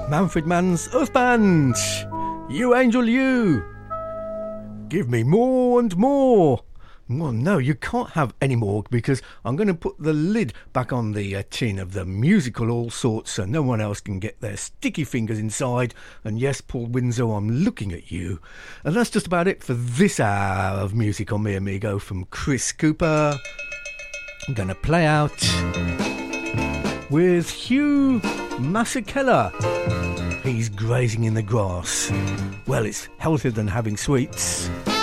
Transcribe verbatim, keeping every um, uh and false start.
Manfred Mann's husband. You angel, you. Give me more and more. Well, no, you can't have any more because I'm going to put the lid back on the uh, tin of the musical All Sorts so no one else can get their sticky fingers inside. And yes, Paul Winslow, I'm looking at you. And that's just about it for this hour of Music on Me Amigo from Chris Cooper. I'm going to play out with Hugh Masekela. He's grazing in the grass. Well, it's healthier than having sweets.